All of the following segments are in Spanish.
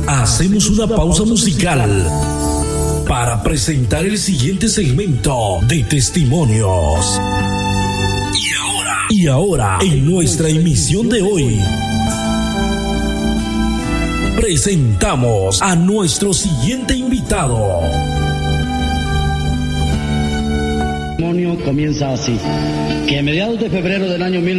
Hacemos una pausa musical para presentar el siguiente segmento de testimonios. Y ahora, en nuestra emisión de hoy, presentamos a nuestro siguiente invitado. El testimonio comienza así, que a mediados de febrero del año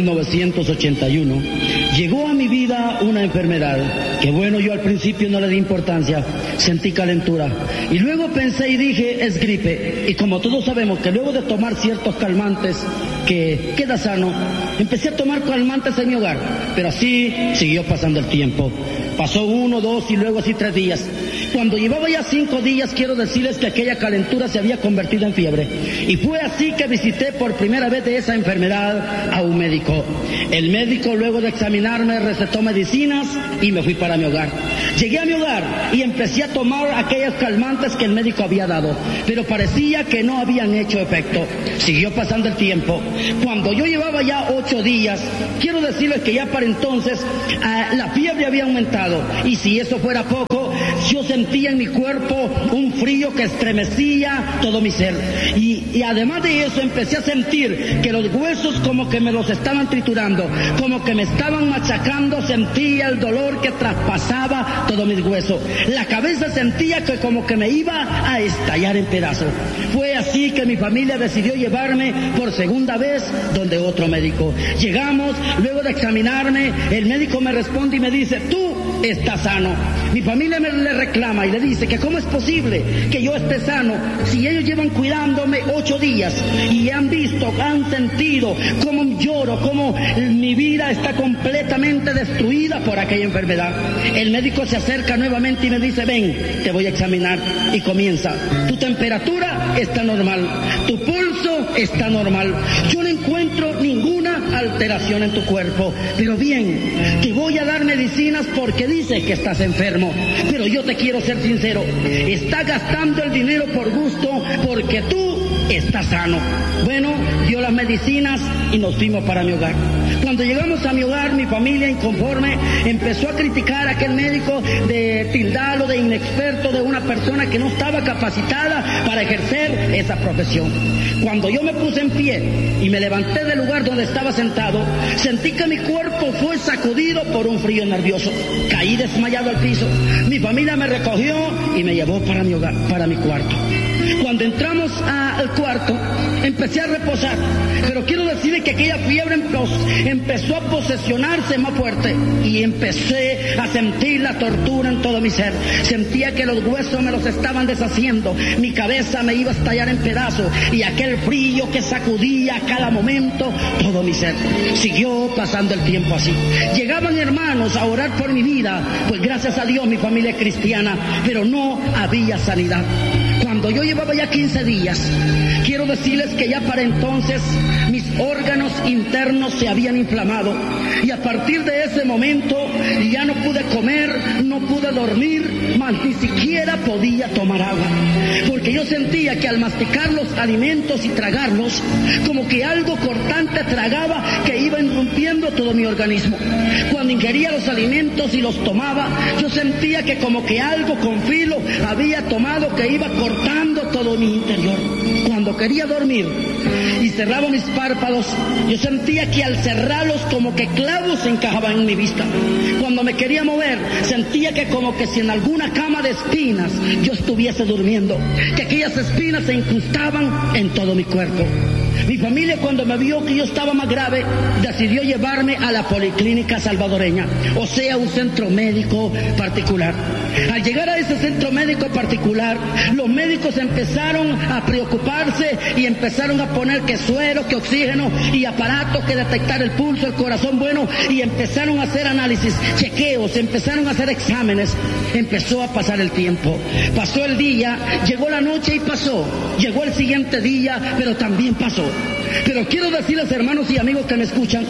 1981 llegó a mi vida una enfermedad que bueno, yo al principio no le di importancia, sentí calentura y luego pensé y dije es gripe, y como todos sabemos que luego de tomar ciertos calmantes que queda sano, empecé a tomar calmantes en mi hogar, pero así siguió pasando el tiempo. Pasó 1, 2 y luego así 3 días. Cuando llevaba ya 5 días, quiero decirles que aquella calentura se había convertido en fiebre. Y fue así que visité por primera vez de esa enfermedad a un médico. El médico, luego de examinarme, recetó medicinas y me fui para mi hogar. Llegué a mi hogar y empecé a tomar aquellos calmantes que el médico había dado, pero parecía que no habían hecho efecto. Siguió pasando el tiempo. Cuando yo llevaba ya 8 días, quiero decirles que ya para entonces la fiebre había aumentado. Y si eso fuera poco, yo sentía en mi cuerpo un frío que estremecía todo mi ser. Y además de eso empecé a sentir que los huesos como que me los estaban triturando, como que me estaban machacando, sentía el dolor que traspasaba todos mis huesos. La cabeza sentía que como que me iba a estallar en pedazos. Fue así que mi familia decidió llevarme por segunda vez donde otro médico. Llegamos, luego de examinarme, el médico me responde y me dice, tú estás sano. Mi familia le reclama y le dice que cómo es posible que yo esté sano si ellos llevan cuidándome 8 días y han visto, han sentido cómo lloro, cómo mi vida está completamente destruida por aquella enfermedad. El médico se acerca nuevamente y me dice, ven, te voy a examinar, y comienza. Tu temperatura está normal, tu pulso está normal, yo no encuentro ninguna alteración en tu cuerpo, pero bien, te voy a dar medicinas porque dices que estás enfermo, pero yo te quiero ser sincero, estás gastando el dinero por gusto porque tú estás sano. Bueno, dio las medicinas y nos fuimos para mi hogar. Cuando llegamos a mi hogar, mi familia inconforme empezó a criticar a aquel médico, de tildarlo de inexperto, de una persona que no estaba capacitada para ejercer esa profesión. Cuando yo me puse en pie y me levanté del lugar donde estaba sentado, sentí que mi cuerpo fue sacudido por un frío nervioso. Caí desmayado al piso. Mi familia me recogió y me llevó para mi hogar, para mi cuarto. Cuando entramos al cuarto, empecé a reposar, pero quiero decirles que aquella fiebre empezó a posesionarse más fuerte y empecé a sentir la tortura en todo mi ser. Sentía que los huesos me los estaban deshaciendo, mi cabeza me iba a estallar en pedazos y aquel frío que sacudía a cada momento todo mi ser. Siguió pasando el tiempo así. Llegaban hermanos a orar por mi vida, pues gracias a Dios mi familia es cristiana, pero no había sanidad. Cuando yo llevaba ya 15 días, quiero decirles que ya para entonces mis órganos internos se habían inflamado y a partir de ese momento ya no pude comer, no pude dormir, más ni siquiera podía tomar agua, porque yo sentía que al masticar los alimentos y tragarlos, como que algo cortante tragaba que iba irrumpiendo todo mi organismo. Cuando ingería los alimentos y los tomaba, yo sentía que como que algo con filo había tomado que iba cortando todo mi interior. Cuando quería dormir y cerraba mis párpados, yo sentía que al cerrarlos como que clavos se encajaban en mi vista. Cuando me quería mover, sentía que como que si en alguna cama de espinas yo estuviese durmiendo, que aquellas espinas se incrustaban en todo mi cuerpo. Mi familia, cuando me vio que yo estaba más grave, decidió llevarme a la Policlínica Salvadoreña, o sea, un centro médico particular. Al llegar a ese centro médico particular, los médicos empezaron a preocuparse y empezaron a poner que suero, que oxígeno y aparatos que detectar el pulso, el corazón, bueno, y empezaron a hacer análisis, chequeos, empezaron a hacer exámenes. Empezó a pasar el tiempo, pasó el día, llegó la noche y pasó, llegó el siguiente día, pero también pasó. Pero quiero decirles, hermanos y amigos que me escuchan,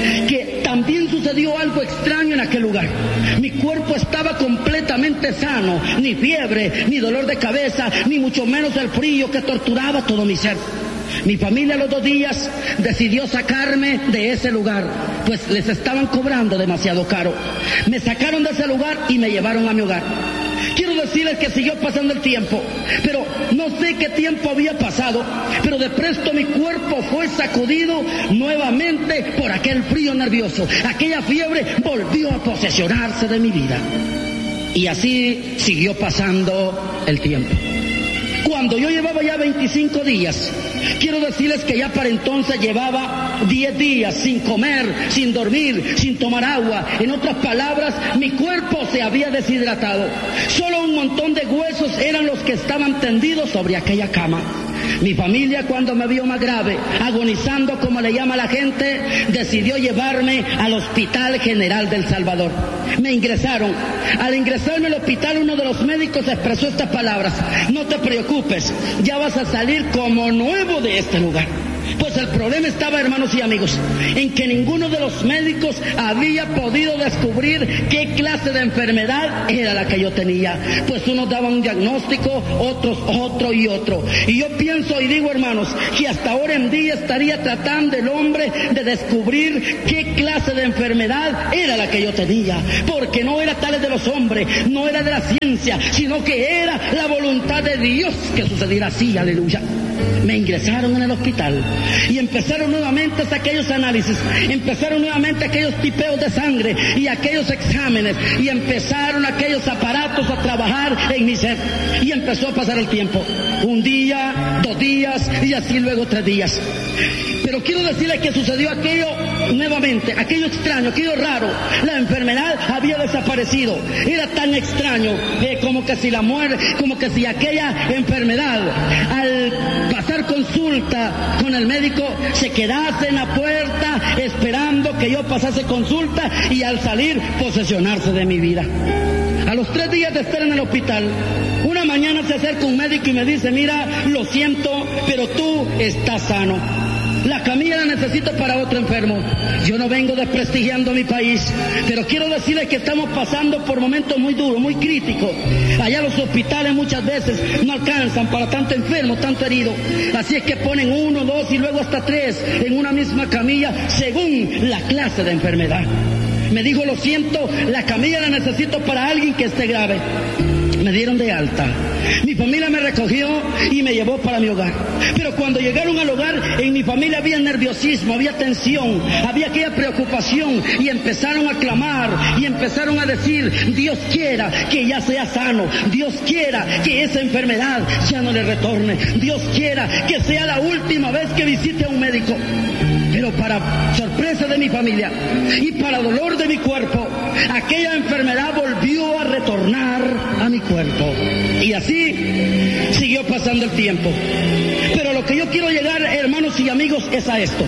que también sucedió algo extraño en aquel lugar. Mi cuerpo estaba completamente sano, ni fiebre, ni dolor de cabeza, ni mucho menos el frío que torturaba todo mi ser. Mi familia a los 2 días decidió sacarme de ese lugar, pues les estaban cobrando demasiado caro. Me sacaron de ese lugar y me llevaron a mi hogar. Quiero decirles que siguió pasando el tiempo, pero no sé qué tiempo había pasado, pero de presto mi cuerpo fue sacudido nuevamente por aquel frío nervioso. Aquella fiebre volvió a posesionarse de mi vida. Y así siguió pasando el tiempo. Cuando yo llevaba ya 25 días, quiero decirles que ya para entonces llevaba 10 días sin comer, sin dormir, sin tomar agua. En otras palabras, mi cuerpo se había deshidratado. Solo un montón de huesos eran los que estaban tendidos sobre aquella cama. Mi familia, cuando me vio más grave, agonizando como le llama la gente, decidió llevarme al Hospital General del Salvador. Me ingresaron. Al ingresarme al hospital, uno de los médicos expresó estas palabras: no te preocupes, ya vas a salir como nuevo de este lugar. Pues el problema estaba, hermanos y amigos, en que ninguno de los médicos había podido descubrir qué clase de enfermedad era la que yo tenía. Pues unos daban un diagnóstico, otros otro y otro. Y yo pienso y digo, hermanos, que hasta ahora en día estaría tratando el hombre de descubrir qué clase de enfermedad era la que yo tenía. Porque no era tal de los hombres, no era de la ciencia, sino que era la voluntad de Dios que sucediera así, aleluya. Me ingresaron en el hospital y empezaron nuevamente aquellos análisis, empezaron nuevamente aquellos tipeos de sangre y aquellos exámenes, y empezaron aquellos aparatos a trabajar en mi ser, y empezó a pasar el tiempo, 1 día, 2 días y así luego 3 días. Pero quiero decirles que sucedió aquello nuevamente, aquello extraño, aquello raro. La enfermedad había desaparecido. Era tan extraño como que si la muerte, como que si aquella enfermedad, al pasar consulta con el médico, se quedase en la puerta esperando que yo pasase consulta, y al salir posesionarse de mi vida. A los 3 días de estar en el hospital, una mañana se acerca un médico y me dice: mira, lo siento, pero tú estás sano. La camilla la necesito para otro enfermo. Yo no vengo desprestigiando mi país, pero quiero decirles que estamos pasando por momentos muy duros, muy críticos. Allá los hospitales muchas veces no alcanzan para tanto enfermo, tanto herido. Así es que ponen 1, 2 y luego hasta 3 en una misma camilla según la clase de enfermedad. Me dijo: lo siento, la camilla la necesito para alguien que esté grave. Me dieron de alta. Mi familia me recogió y me llevó para mi hogar. Pero cuando llegaron al hogar, en mi familia había nerviosismo, había tensión, había aquella preocupación, y empezaron a clamar y empezaron a decir: Dios quiera que ya sea sano, Dios quiera que esa enfermedad ya no le retorne, Dios quiera que sea la última vez que visite a un médico. Pero para sorpresa de mi familia y para dolor de mi cuerpo, aquella enfermedad volvió a retornar a mi cuerpo. Y así siguió pasando el tiempo. Pero lo que yo quiero llegar, hermanos y amigos, es a esto: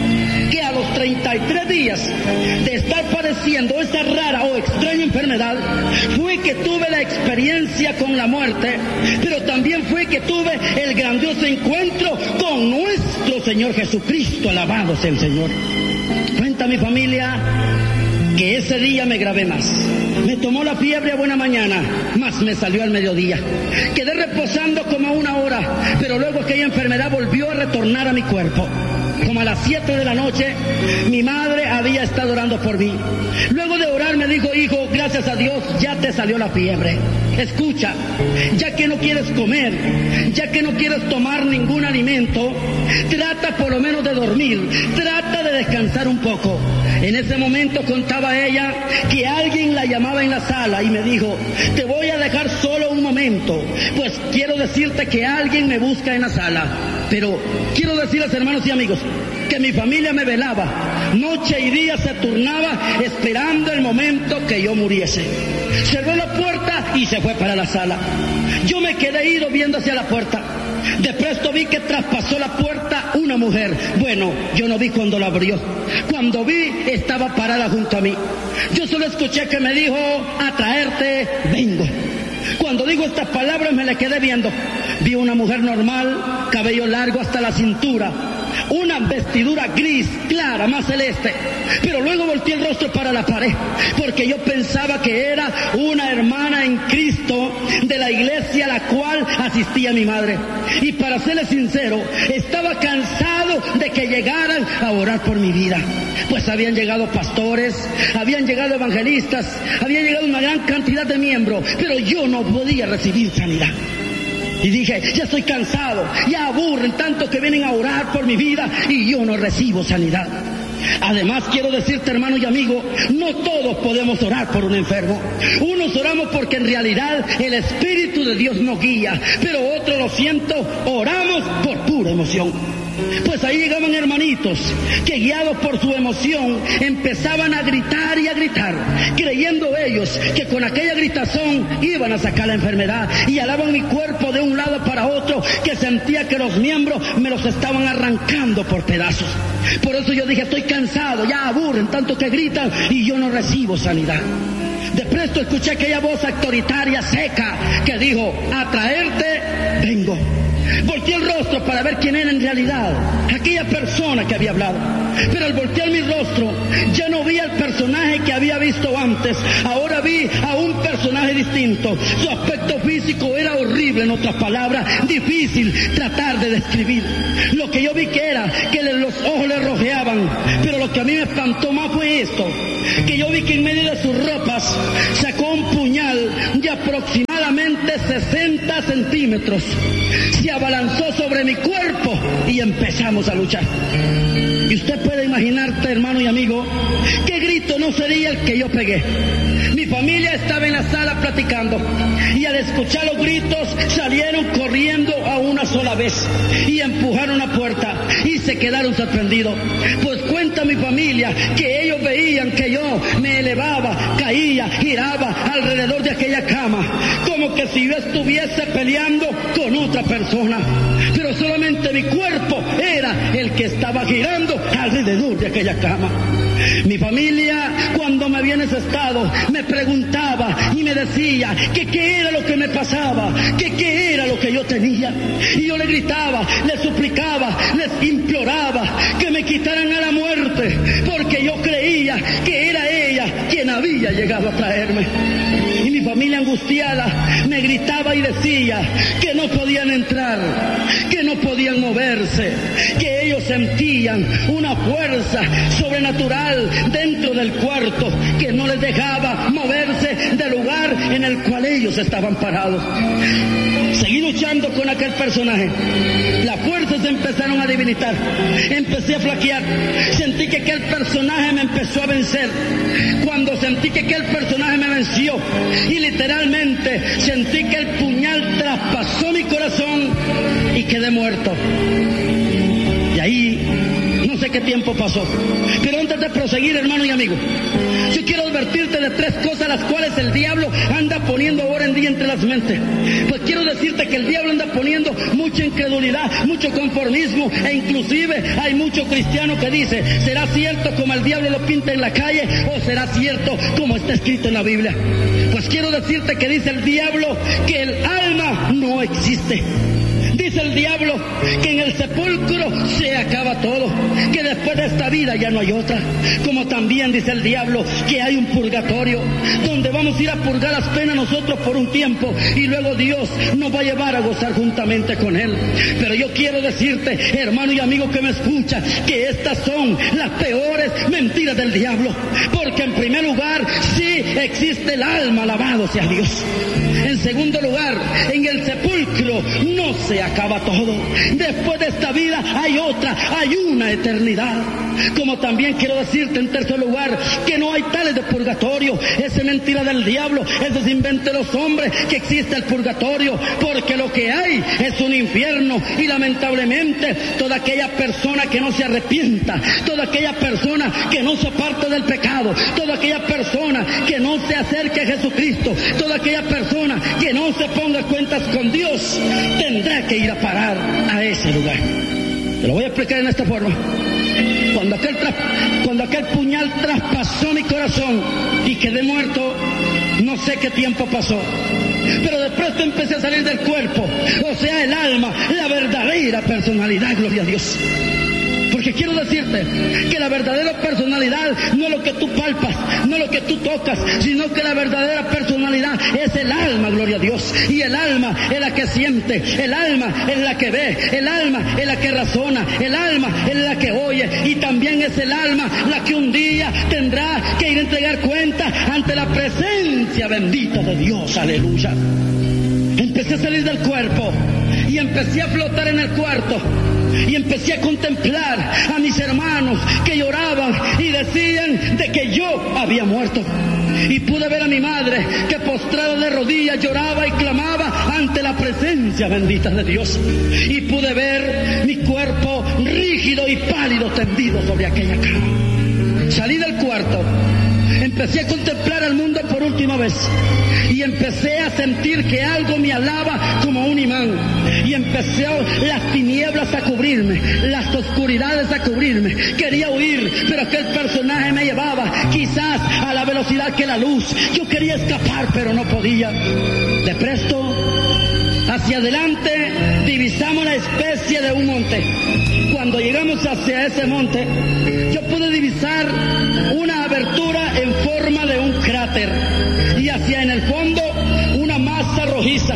que a los 33 días de estar padeciendo esta rara o extraña enfermedad, fue que tuve la experiencia con la muerte, pero también fue que tuve el grandioso encuentro con nuestro Señor Jesucristo. Alabado sea el Señor. Cuenta mi familia que ese día me grabé más. Me tomó la fiebre a buena mañana, mas me salió al mediodía. Quedé reposando como 1 hora, pero luego aquella enfermedad volvió a retornar a mi cuerpo. Como a las 7 de la noche, mi madre había estado orando por mí. Luego de orar me dijo: hijo, gracias a Dios ya te salió la fiebre. Escucha, ya que no quieres comer, ya que no quieres tomar ningún alimento, trata por lo menos de dormir, trata de descansar un poco. En ese momento contaba ella que alguien la llamaba en la sala y me dijo: te voy a dejar solo un momento, pues quiero decirte que alguien me busca en la sala. Pero quiero decirles, hermanos y amigos, que mi familia me velaba, noche y día se turnaba esperando el momento que yo muriese. Cerró la puerta y se fue para la sala. Yo me quedé ido viendo hacia la puerta. De presto vi que traspasó la puerta una mujer. Bueno, yo no vi cuando la abrió. Cuando vi, estaba parada junto a mí. Yo solo escuché que me dijo: a traerte vengo. Cuando digo estas palabras me le quedé viendo. Vi una mujer normal, cabello largo hasta la cintura, una vestidura gris, clara, más celeste. Pero luego volteé el rostro para la pared, porque yo pensaba que era una hermana en Cristo de la la iglesia a la cual asistía mi madre. Y para serles sincero, estaba cansado de que llegaran a orar por mi vida. Pues habían llegado pastores, habían llegado evangelistas, había llegado una gran cantidad de miembros, pero yo no podía recibir sanidad. Y dije, ya estoy cansado, ya aburren tanto que vienen a orar por mi vida y yo no recibo sanidad. Además, quiero decirte, hermano y amigo, no todos podemos orar por un enfermo. Unos oramos porque en realidad el Espíritu de Dios nos guía, pero otros, lo siento, oramos por pura emoción. Pues ahí llegaban hermanitos que, guiados por su emoción, empezaban a gritar y a gritar, creyendo ellos que con aquella gritazón iban a sacar la enfermedad, y alaban mi cuerpo de un lado para otro, que sentía que los miembros me los estaban arrancando por pedazos. Por eso yo dije, estoy cansado, ya aburren tanto que gritan y yo no recibo sanidad. De presto escuché aquella voz autoritaria, seca, que dijo, a traerte vengo. Volteé el rostro para ver quién era en realidad aquella persona que había hablado. Pero al voltear mi rostro, ya no vi al personaje que había visto antes. Ahora vi a un personaje distinto. Su aspecto físico era horrible, en otras palabras, difícil tratar de describir. Lo que yo vi que era que los ojos le rojeaban. Pero lo que a mí me espantó más fue esto, que yo vi que en medio de sus ropas sacó un puñal de aproximadamente 60 centímetros. Se abalanzó sobre mi cuerpo y empezamos a luchar. Y usted puede imaginarte, hermano y amigo, qué grito no sería el que yo pegué. Mi familia estaba en la sala platicando y al escuchar los gritos salieron corriendo a una sola vez y empujaron la puerta y se quedaron sorprendidos. Pues cuenta mi familia que ellos veían que yo me elevaba, caía, giraba alrededor de aquella cama, como que si yo estuviese peleando con otra persona. Pero solamente mi cuerpo era el que estaba girando alrededor de aquella cama. Mi familia, cuando me vi en ese estado, me preguntaba y me decía que qué era lo que me pasaba, que qué era lo que yo tenía. Y yo le gritaba, les suplicaba, les imploraba que me quitaran a la muerte, porque yo creía que era ella quien había llegado a traerme. Y mi familia, angustiada, me gritaba y decía que no podían entrar, que no podían moverse, que ellos sentían una fuerza sobrenatural dentro del cuarto que no les dejaba moverse del lugar en el cual ellos estaban parados. Seguí luchando con aquel personaje. Las fuerzas empezaron a debilitar. Empecé a flaquear. Sentí que aquel personaje me empezó a vencer. Cuando sentí que aquel personaje me venció y literalmente sentí que el puñal traspasó mi corazón y quedé muerto. Y ahí no sé qué tiempo pasó. Pero antes de proseguir, hermano y amigo, yo quiero advertirte de tres cosas las cuales el diablo anda poniendo ahora en día entre las mentes. Pues quiero decirte que el diablo anda poniendo mucha incredulidad, mucho conformismo, e inclusive hay mucho cristiano que dice, ¿será cierto como el diablo lo pinta en la calle o será cierto como está escrito en la Biblia? Pues quiero decirte que dice el diablo que el alma no existe. Dice el diablo que en el sepulcro se acaba todo, que después de esta vida ya no hay otra. Como también dice el diablo que hay un purgatorio, donde vamos a ir a purgar las penas nosotros por un tiempo y luego Dios nos va a llevar a gozar juntamente con Él. Pero yo quiero decirte, hermano y amigo que me escucha, que estas son las peores mentiras del diablo. Porque en primer lugar, sí existe el alma, alabado sea Dios. En segundo lugar, en el sepulcro no se acaba todo. Después de esta vida hay otra, hay una eternidad. Como también quiero decirte en tercer lugar que no hay tales de purgatorio. Esa es mentira del diablo, ese es invento de los hombres que existe el purgatorio, porque lo que hay es un infierno y lamentablemente toda aquella persona que no se arrepienta, toda aquella persona que no se aparte del pecado, toda aquella persona que no se acerque a Jesucristo, toda aquella persona que no se ponga cuentas con Dios, tendrá que ir a parar a ese lugar. Te lo voy a explicar en esta forma. Cuando aquel puñal traspasó mi corazón y quedé muerto, no sé qué tiempo pasó, pero de pronto empecé a salir del cuerpo, o sea, el alma, la verdadera personalidad, gloria a Dios. Porque quiero decirte que la verdadera personalidad no es lo que tú palpas, no es lo que tú tocas, sino que la verdadera personalidad es el alma, gloria a Dios. Y el alma es la que siente, el alma es la que ve, el alma es la que razona, el alma es la que oye, y también es el alma la que un día tendrá que ir a entregar cuenta ante la presencia bendita de Dios. Aleluya. Empecé a salir del cuerpo y empecé a flotar en el cuarto y empecé a contemplar a mis hermanos que lloraban y decían de que yo había muerto. Y pude ver a mi madre que postrada de rodillas lloraba y clamaba ante la presencia bendita de Dios. Y pude ver mi cuerpo rígido y pálido tendido sobre aquella cama. Salí del cuarto, empecé a contemplar al mundo por última vez y empecé a sentir que algo me alaba como un imán, y empecé las tinieblas a cubrirme, las oscuridades a cubrirme. Quería huir, pero aquel personaje me llevaba quizás a la velocidad que la luz. Yo quería escapar, pero no podía. De presto, hacia adelante divisamos la especie de un monte. Cuando llegamos hacia ese monte, yo pude divisar una abertura en forma de un cráter y hacia en el fondo una masa rojiza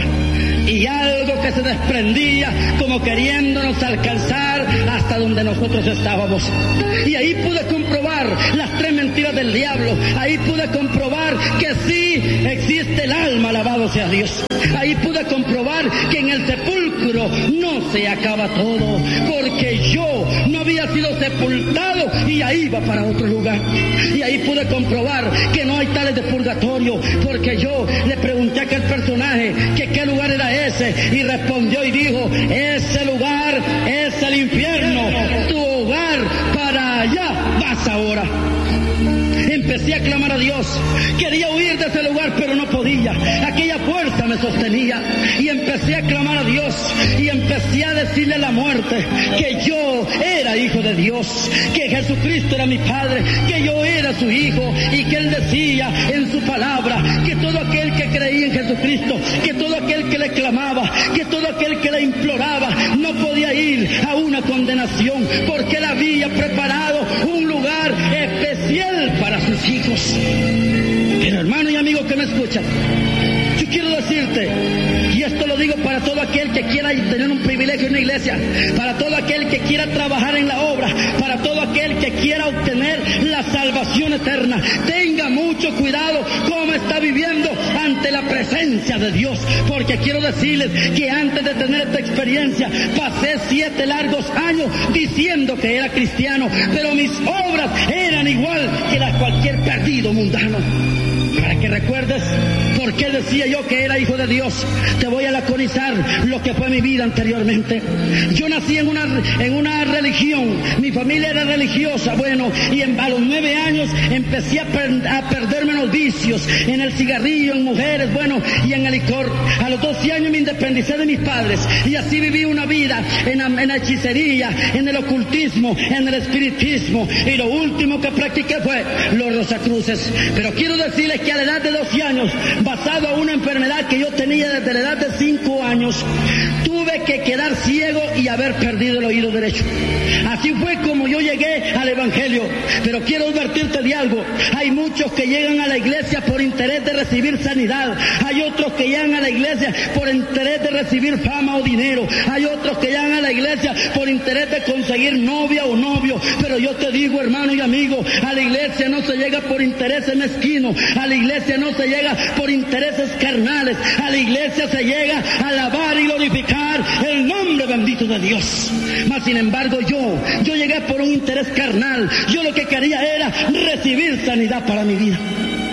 y algo que se desprendía como queriéndonos alcanzar hasta donde nosotros estábamos. Y ahí pude comprobar las tres mentiras del diablo. Ahí pude comprobar que sí existe el alma, alabado sea Dios. Ahí pude comprobar que en el sepulcro no se acaba todo, porque yo no había sido sepultado y ahí iba para otro lugar. Y ahí pude comprobar que no hay tales de purgatorio, porque yo le pregunté a aquel personaje que qué lugar era ese, y respondió y dijo: ese lugar es el infierno, tu hogar, para allá vas ahora. Empecé a clamar a Dios, quería huir de ese lugar pero no podía, aquella fuerza me sostenía, y empecé a clamar a Dios y empecé a decirle a la muerte que yo era hijo de Dios, que Jesucristo era mi Padre, que yo era su hijo, y que Él decía en su palabra que todo aquel que creía en Jesucristo, que todo aquel que le clamaba, que todo aquel que le imploraba no podía ir a una condenación, porque Él había preparado un lugar especial para sus hijos. Pero hermano y amigo que me escucha, yo quiero decirte, y esto lo digo para todo aquel que quiera tener un privilegio en la iglesia, para todo aquel que quiera trabajar en la obra, para todo aquel que quiera obtener la salvación eterna, tenga mucho cuidado cómo está viviendo ante la presencia de Dios, porque quiero decirles que antes de tener esta experiencia pasé 7 largos años diciendo que era cristiano, pero mis obras eran igual que las de cualquier perdido mundano. Para que recuerdes por qué decía yo que era hijo de Dios, te voy a laconizar lo que fue mi vida anteriormente. Yo nací en una religión, mi familia era religiosa, bueno, y a los 9 años empecé a perderme en los vicios, en el cigarrillo, en mujeres, bueno, y en el licor. A los 12 años me independicé de mis padres y así viví una vida en la hechicería, en el ocultismo, en el espiritismo, y lo último que practiqué fue los rosacruces. Pero quiero decirles que a la edad de 12 años, basado a una enfermedad que yo tenía desde la edad de 5 años, tuve que quedar ciego y haber perdido el oído derecho. Así fue como yo llegué al Evangelio. Pero quiero advertirte de algo: hay muchos que llegan a la iglesia por interés de recibir sanidad, hay otros que llegan a la iglesia por interés de recibir fama o dinero, hay otros que llegan a la iglesia por interés de conseguir novia o novio. Pero yo te digo, hermano y amigo, a la iglesia no se llega por intereses mezquinos, a la iglesia no se llega por intereses carnales, a la iglesia se llega a alabar y glorificar el nombre bendito de Dios. Mas sin embargo yo llegué por un interés carnal. Yo lo que quería era recibir sanidad para mi vida.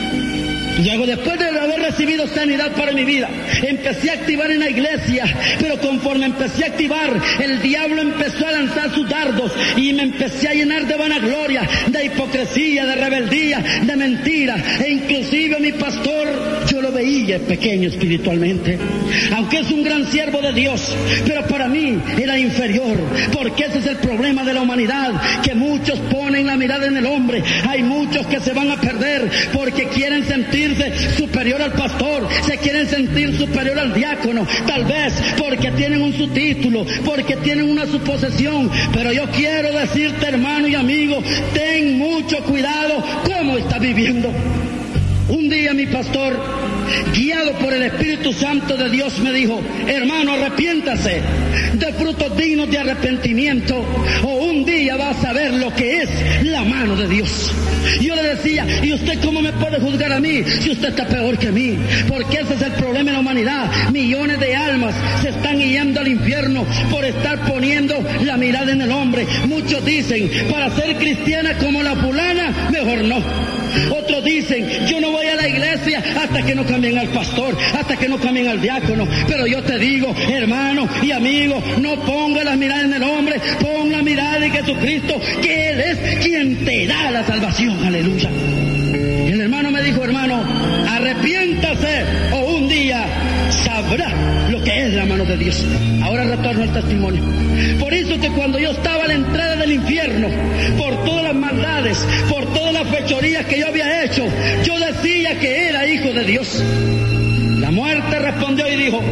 Luego, después de haber recibido sanidad para mi vida, empecé a activar en la iglesia, pero conforme empecé a activar, el diablo empezó a lanzar sus dardos y me empecé a llenar de vanagloria, de hipocresía, de rebeldía, de mentira, e inclusive a mi pastor yo lo veía veía pequeño espiritualmente, aunque es un gran siervo de Dios, pero para mí era inferior, porque ese es el problema de la humanidad, que muchos ponen la mirada en el hombre. Hay muchos que se van a perder porque quieren sentirse superior al pastor, se quieren sentir superior al diácono, tal vez porque tienen un subtítulo, porque tienen una suposición. Pero yo quiero decirte, hermano y amigo, ten mucho cuidado cómo estás viviendo. Un día mi pastor, guiado por el Espíritu Santo de Dios, me dijo: hermano, arrepiéntase de frutos dignos de arrepentimiento, o un día vas a ver lo que es la mano de Dios. Yo le decía: ¿y usted cómo me puede juzgar a mí si usted está peor que mí? Porque ese es el problema en la humanidad. Millones de almas se están yendo al infierno por estar poniendo la mirada en el hombre. Muchos dicen: para ser cristiana como la fulana, mejor no. Otros dicen: yo no voy a la iglesia hasta que no cambien al pastor, hasta que no cambien al diácono. Pero yo te digo, hermano y amigo, no ponga la mirada en el hombre, pon la mirada en Jesucristo, que Él es quien te da la salvación. Aleluya. Y el hermano me dijo: hermano, arrepiéntase o un día sabrá lo que es la mano de Dios. Ahora retorno al testimonio. Por eso que cuando yo estaba a la entrada del infierno, por todas las maldades, por todas las fechorías que yo había hecho, yo decía que era hijo de Dios. La muerte respondió y dijo: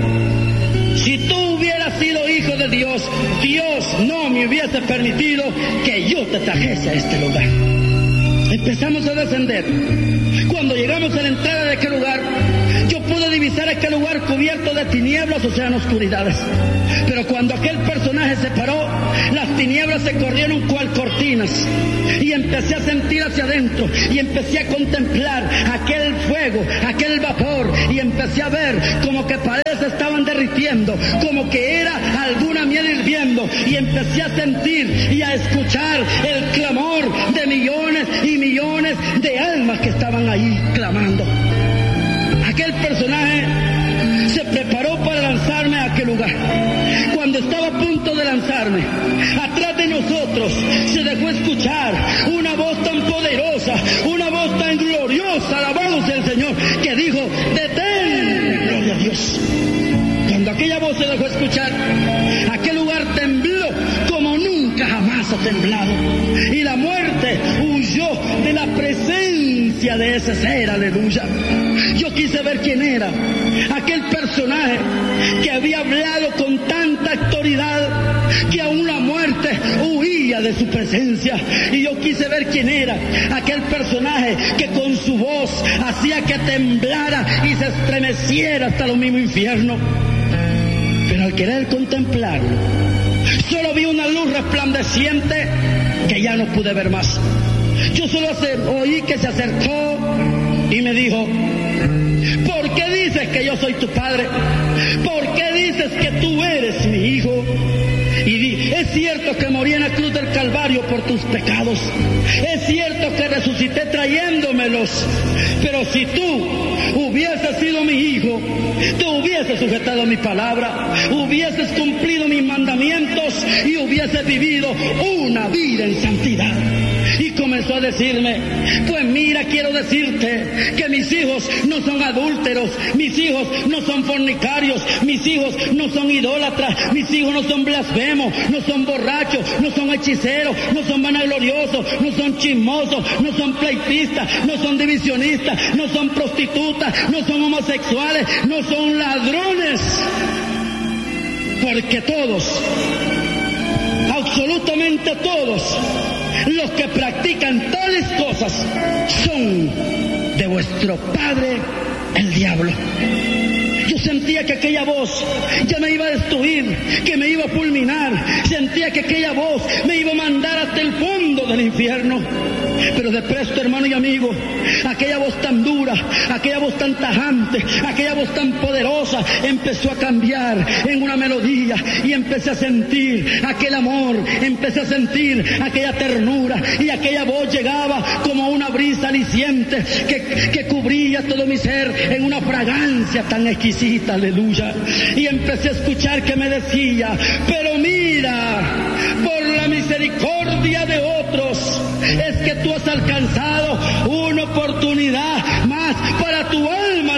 si tú hubieras sido hijo de Dios, Dios no me hubiese permitido que yo te trajese a este lugar. Empezamos a descender. Cuando llegamos a la entrada de aquel lugar, yo pude divisar aquel lugar cubierto de tinieblas, o sea, en oscuridades. Pero cuando aquel personaje se paró, las tinieblas se corrieron cual cortinas. Y empecé a sentir hacia adentro, y empecé a contemplar aquel fuego, aquel vapor, y empecé a ver como que paredes estaban derritiendo, como que era alguna miel hirviendo, y empecé a sentir y a escuchar el clamor de millones y millones de almas que estaban ahí clamando. Aquel personaje se preparó para lanzarme a aquel lugar. Cuando estaba a punto de lanzarme, atrás de nosotros se dejó escuchar una voz tan poderosa, una voz tan gloriosa, alabado sea el Señor, que dijo: detén, gloria a Dios. Cuando aquella voz se dejó escuchar, aquel lugar tembló como nunca jamás ha temblado, y la muerte huyó de la presencia de ese ser. Aleluya. Yo quise ver quién era aquel personaje que había hablado con tanta autoridad que aún la muerte huía de su presencia. Y yo quise ver quién era aquel personaje que con su voz hacía que temblara y se estremeciera hasta lo mismo infierno. Pero al querer contemplarlo, solo vi una luz resplandeciente que ya no pude ver más. Yo solo oí que se acercó y me dijo: ¿por qué dices que yo soy tu padre? ¿Por qué dices que tú eres mi hijo? Y di: es cierto que morí en la cruz del Calvario por tus pecados, es cierto que resucité trayéndomelos, pero si tú hubieses sido mi hijo, tú hubieses sujetado mi palabra, hubieses cumplido mis mandamientos y hubieses vivido una vida en santidad. Y comenzó a decirme: pues mira, quiero decirte que mis hijos no son adúlteros, mis hijos no son fornicarios, mis hijos no son idólatras, mis hijos no son blasfemos, no son borrachos, no son hechiceros, no son vanagloriosos, no son chismosos, no son pleitistas, no son divisionistas, no son prostitutas, no son homosexuales, no son ladrones. Porque todos, absolutamente todos, los que practican tales cosas son de vuestro padre el diablo. Yo sentía que aquella voz ya me iba a destruir, que me iba a fulminar. Sentía que aquella voz me iba a mandar hasta el fondo del infierno. Pero de presto, hermano y amigo, aquella voz tan dura, aquella voz tan tajante, aquella voz tan poderosa empezó a cambiar en una melodía, y empecé a sentir aquel amor, empecé a sentir aquella ternura, y aquella voz llegaba como una brisa aliciente que cubría todo mi ser en una fragancia tan exquisita. Aleluya. Y empecé a escuchar que me decía: pero mira, por la misericordia de otros es que tú has alcanzado una oportunidad más para tu alma. Alabado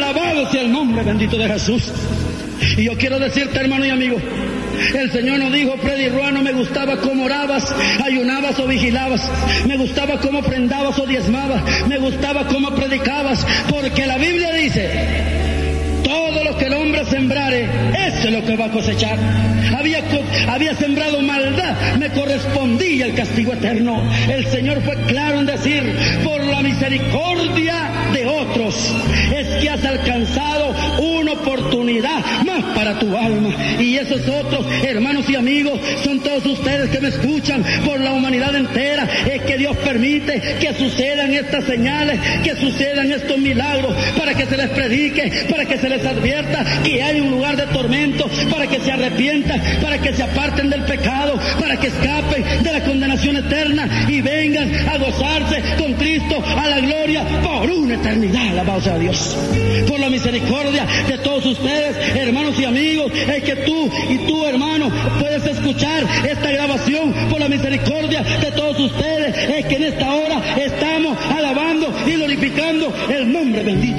sea el nombre bendito de Jesús. Y yo quiero decirte, hermano y amigo, el Señor nos dijo: Freddy Roa, no me gustaba cómo orabas, ayunabas o vigilabas, me gustaba cómo prendabas o diezmabas, me gustaba cómo predicabas, porque la Biblia dice: todo lo que el hombre sembrare, eso es lo que va a cosechar. Había sembrado maldad, me correspondía el castigo eterno. El Señor fue claro en decir: por la misericordia de otros es que has alcanzado una oportunidad más para tu alma. Y esos otros, hermanos y amigos, son todos ustedes que me escuchan por la humanidad entera. Es que Dios permite que sucedan estas señales, que sucedan estos milagros, para que se les predique, para que se les advierta que hay un lugar de tormento, para que se arrepientan, para que se aparten del pecado, para que escapen de la condenación eterna y vengan a gozarse con Cristo a la gloria por una eternidad. Alabado sea Dios. Por la misericordia de todos ustedes, hermanos y amigos, es que tú y tú, hermano, puedes escuchar esta grabación